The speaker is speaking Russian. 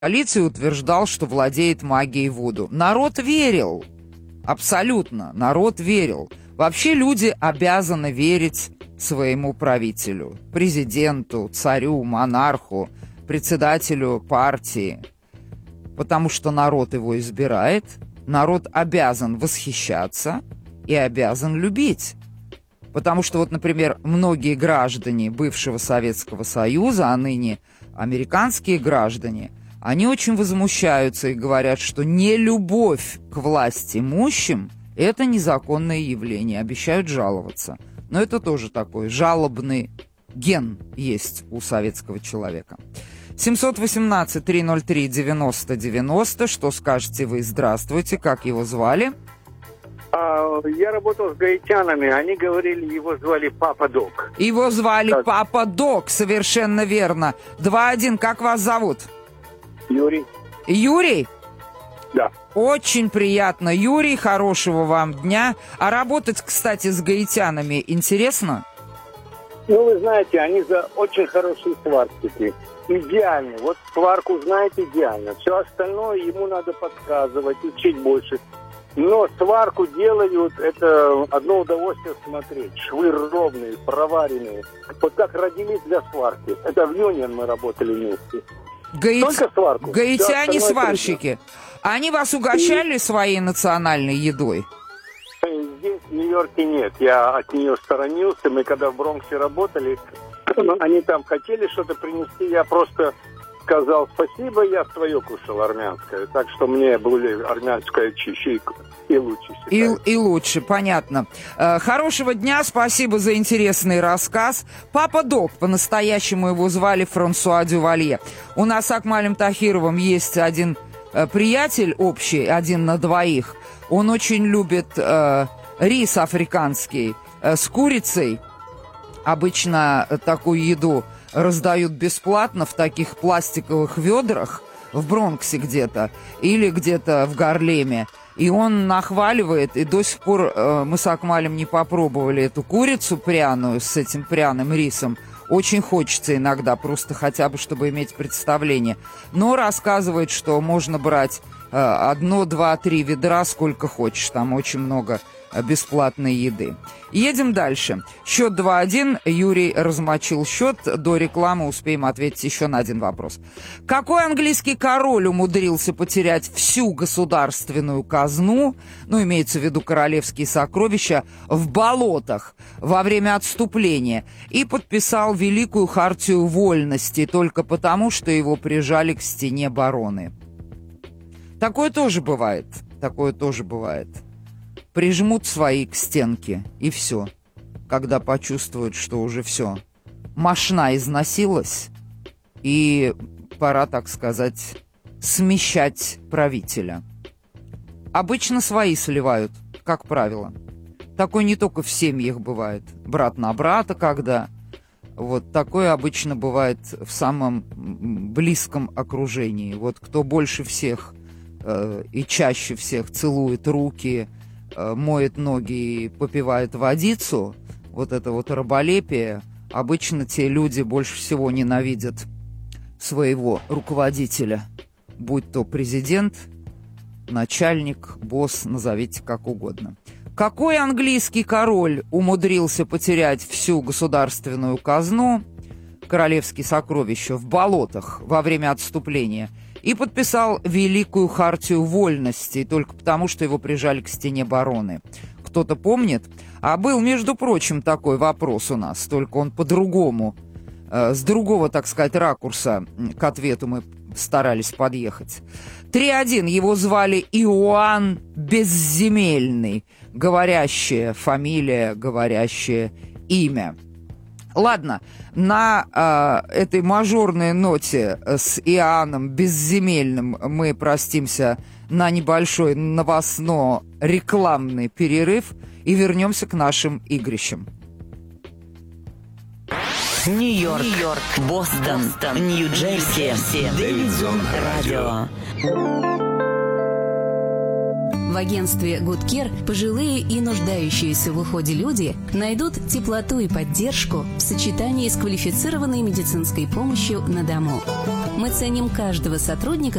полиции утверждал, что владеет магией вуду. Народ верил. Абсолютно. Народ верил. Вообще люди обязаны верить своему правителю, президенту, царю, монарху, председателю партии. Потому что народ его избирает, народ обязан восхищаться и обязан любить. Потому что, вот, например, многие граждане бывшего Советского Союза, а ныне американские граждане, они очень возмущаются и говорят, что нелюбовь к власть имущим – это незаконное явление, обещают жаловаться. Но это тоже такой жалобный ген есть у советского человека. 718-303-90-90. Что скажете вы? Здравствуйте. Как его звали? Я работал с гаитянами. Они говорили, его звали Папа Док. Его звали Папа Док, совершенно верно. 2-1. Как вас зовут? Юрий. Юрий? Да. Очень приятно, Юрий. Хорошего вам дня. А работать, кстати, с гаитянами интересно? Ну, вы знаете, они очень хорошие сварщики. Идеально. Вот сварку знаете идеально. Все остальное ему надо подсказывать, учить больше. Но сварку делают, это одно удовольствие смотреть. Швы ровные, проваренные. Вот как родились для сварки. Это в Юнион мы работали вместе. Только сварку. Гаитяне-сварщики. Они вас угощали своей национальной едой? Здесь, в Нью-Йорке, нет. Я от нее сторонился. Мы когда в Бронксе работали, они там хотели что-то принести. Я просто сказал спасибо, я свое кушал армянское. Так что мне более армянское чище и лучше. И лучше, понятно. Хорошего дня, спасибо за интересный рассказ. Папа Док, по-настоящему его звали Франсуа Дювалье. У нас с Акмалем Тахировым есть один приятель общий, 1 на 2. Он очень любит рис африканский с курицей. Обычно такую еду раздают бесплатно в таких пластиковых ведрах в Бронксе где-то или где-то в Гарлеме. И он нахваливает, и до сих пор мы с Акмалем не попробовали эту курицу пряную с этим пряным рисом. Очень хочется иногда, просто хотя бы, чтобы иметь представление. Но рассказывает, что можно брать 1, 2, 3 ведра, сколько хочешь. Там очень много бесплатной еды. Едем дальше. Счет 2-1. Юрий размочил счет. До рекламы успеем ответить еще на один вопрос. Какой английский король умудрился потерять всю государственную казну, ну, имеется в виду королевские сокровища, в болотах во время отступления и подписал Великую хартию вольности только потому, что его прижали к стене бароны? Такое тоже бывает. Такое тоже бывает. Прижмут свои к стенке, и все. Когда почувствуют, что уже все, мошна износилась, и пора, так сказать, смещать правителя. Обычно свои сливают, как правило. Такое не только в семьях бывает. Брат на брата, когда. Вот такое обычно бывает в самом близком окружении. Вот кто больше всех и чаще всех целует руки, моет ноги и попивает водицу, вот это вот раболепие, обычно те люди больше всего ненавидят своего руководителя, будь то президент, начальник, босс, назовите как угодно. Какой английский король умудрился потерять всю государственную казну, королевские сокровища, в болотах во время отступления и подписал Великую хартию вольности только потому, что его прижали к стене бароны? Кто-то помнит? А был, между прочим, такой вопрос у нас, только он по-другому, с другого, так сказать, ракурса к ответу мы старались подъехать. 3-1. Его звали Иоанн Безземельный. Говорящая фамилия, говорящее имя. Ладно, на этой мажорной ноте с Иоанном Безземельным мы простимся на небольшой новостно-рекламный перерыв и вернемся к нашим игрищам. Нью-Йорк, Бостон, Нью-Джерси, Дэвидсон Радио. В агентстве Good Care пожилые и нуждающиеся в уходе люди найдут теплоту и поддержку в сочетании с квалифицированной медицинской помощью на дому. Мы ценим каждого сотрудника,